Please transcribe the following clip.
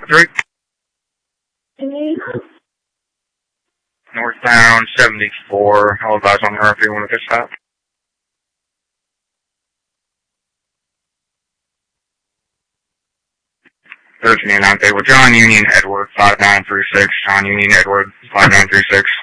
3. Hey. Northbound 74. I'll advise on her if you want to catch that. 1389 Table. John Union Edward 5936. John Union Edward 5936.